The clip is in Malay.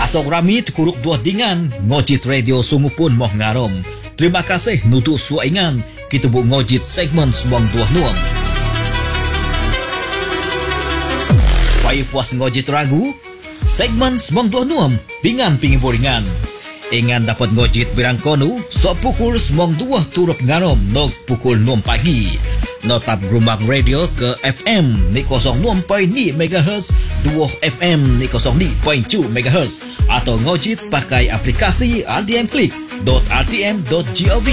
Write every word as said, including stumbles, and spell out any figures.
Asok rami tekuruk dua dingan, ngojit radio sungu pun moh ngarom. Terima kasih nutu suaingan, kita bu ngojit segmen semang dua nuam. Payah puas ngojit ragu, segmen semang dua nuam, dengan pingin boringan. Ingan dapat ngojit birang konu, sok pukul semang dua turut ngarom, nok pukul enam pagi. Notap gerumbang radio ke F M ni kosong enam perpuluhan lima megahertz, dua F M ni kosong lima perpuluhan dua megahertz atau ngojit pakai aplikasi r t m click dot r t m dot gov